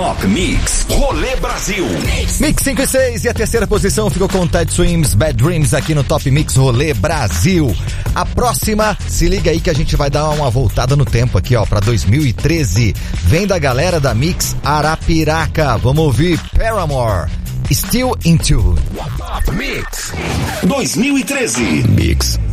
Top Mix Rolê Brasil. Mix 5 e 6 e a terceira posição ficou com Ted Swims, Bad Dreams aqui no Top Mix Rolê Brasil. A próxima, se liga aí que a gente vai dar uma voltada no tempo aqui, ó, pra 2013. Vem da galera da Mix Arapiraca. Vamos ouvir Paramore, Still Into. Top Mix 2013. Mix.